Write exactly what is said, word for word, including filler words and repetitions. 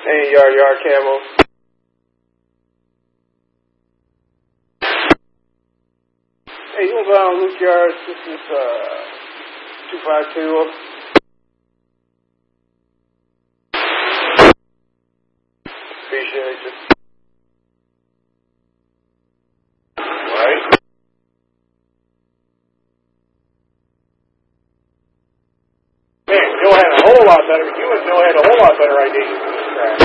Hey, yard, yard, camo. Hey, you want to Luke Yard? This is, uh, two five two. Appreciate you. Right. Man, Bill had a whole lot better, you and Bill had a whole lot better ideas than this crap.